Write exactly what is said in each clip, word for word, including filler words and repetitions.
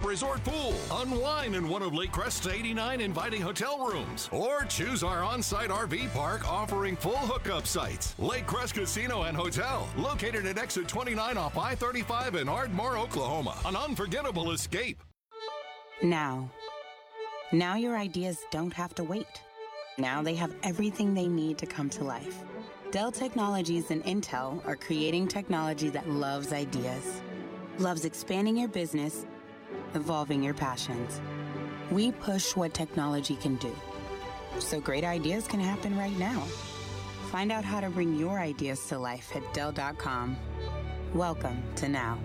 resort pool. Unwind in one of Lake Crest's eighty-nine inviting hotel rooms. Or choose our on-site R V park offering full hookup sites. Lake Crest Casino and Hotel, located at exit twenty-nine off I thirty-five in Ardmore, Oklahoma. An unforgettable escape. Now. Now your ideas don't have to wait. Now they have everything they need to come to life. Dell Technologies and Intel are creating technology that loves ideas, loves expanding your business, evolving your passions. We push what technology can do, so great ideas can happen right now. Find out how to bring your ideas to life at Dell dot com. Welcome to Now.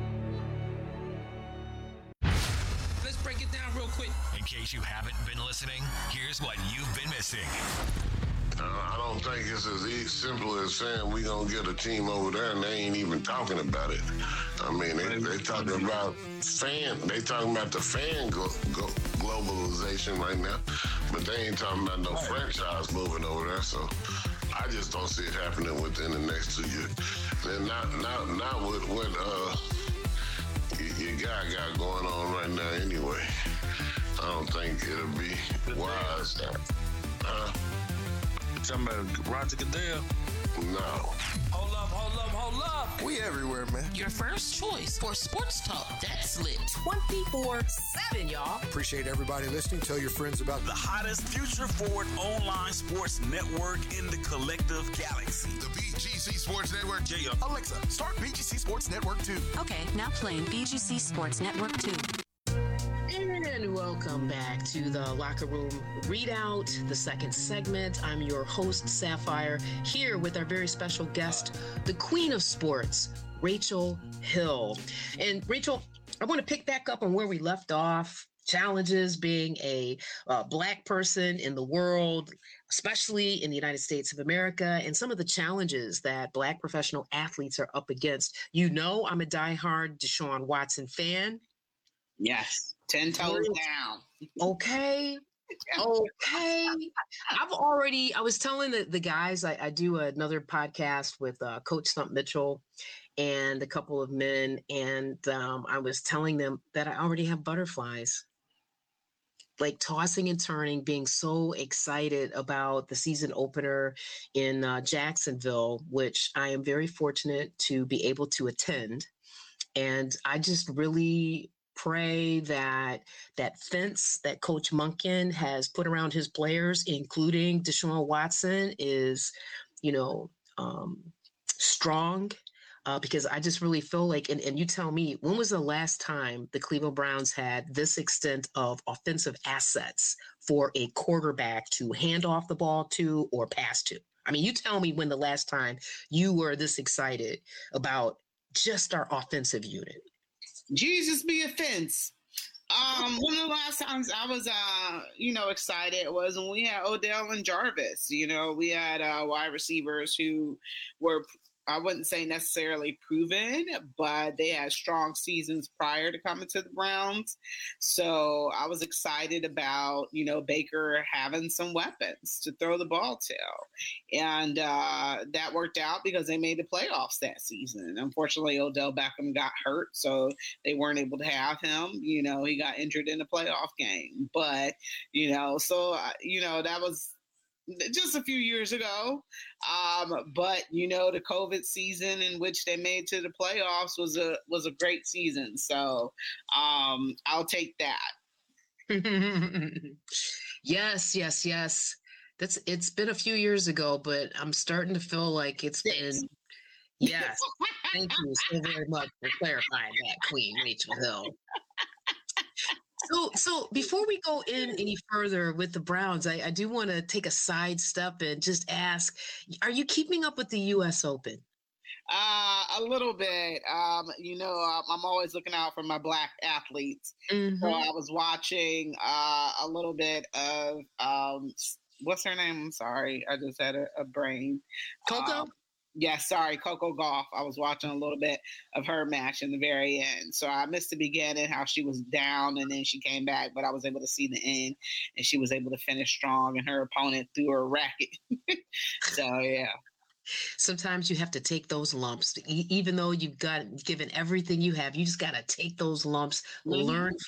Let's break it down real quick. In case you haven't been listening, here's what you've been missing. Uh, I don't think it's as easy, simple as saying we gonna get a team over there and they ain't even talking about it. I mean, they, they talking about fan, they talking about the fan glo- glo- globalization right now, but they ain't talking about no franchise moving over there. So I just don't see it happening within the next two years. And not not not with what uh your guy got going on right now anyway. I don't think it'll be wise. Huh? Talking about Roger Goodell? No. Hold up, hold up, hold up. We everywhere, man. Your first choice for sports talk. That's lit. twenty-four seven, y'all. Appreciate everybody listening. Tell your friends about the hottest future forward online sports network in the collective galaxy. The B G C Sports Network. Yeah. Alexa, start B G C Sports Network two. Okay, now playing B G C Sports Network two. And welcome back to the Locker Room Readout, the second segment. I'm your host, Sapphire, here with our very special guest, the Queen of Sports, Rachel Hill. And Rachel, I want to pick back up on where we left off. Challenges being a uh, Black person in the world, especially in the United States of America, and some of the challenges that Black professional athletes are up against. You know, I'm a diehard Deshaun Watson fan. Yes. Ten toes down. Okay. Okay. I've already, I was telling the, the guys, I, I do another podcast with uh, Coach Stump Mitchell and a couple of men. And um, I was telling them that I already have butterflies, like tossing and turning, being so excited about the season opener in uh, Jacksonville, which I am very fortunate to be able to attend. And I just really pray that that fence that Coach Monken has put around his players, including Deshaun Watson, is, you know, um, strong, uh, because I just really feel like, and, and you tell me, when was the last time the Cleveland Browns had this extent of offensive assets for a quarterback to hand off the ball to or pass to? I mean, you tell me when the last time you were this excited about just our offensive unit. Jesus be a fence. Um, one of the last times I was, uh, you know, excited was when we had Odell and Jarvis. You know, we had uh, wide receivers who were, I wouldn't say necessarily proven, but they had strong seasons prior to coming to the Browns. So I was excited about, you know, Baker having some weapons to throw the ball to. And uh, that worked out because they made the playoffs that season. Unfortunately, Odell Beckham got hurt, so they weren't able to have him. You know, he got injured in the playoff game. But, you know, so, uh, you know, that was just a few years ago. Um, but, you know, the COVID season in which they made to the playoffs was a was a great season. So um, I'll take that. Yes, yes, yes. That's it's been a few years ago, but I'm starting to feel like it's been. Yes. Thank you so very much for clarifying that, Queen Rachel Hill. So, so before we go in any further with the Browns, I, I do want to take a side step and just ask, are you keeping up with the U S Open? Uh, a little bit. Um, you know, I'm always looking out for my Black athletes. Mm-hmm. So I was watching uh, a little bit of, um, what's her name? I'm sorry. I just had a, a brain. Coco? Um, Yeah, sorry, Coco Gauff. I was watching a little bit of her match in the very end. So I missed the beginning, how she was down and then she came back, but I was able to see the end and she was able to finish strong and her opponent threw her racket. So, yeah. Sometimes you have to take those lumps, e- even though you've got given everything you have, you just got to take those lumps, mm-hmm. learn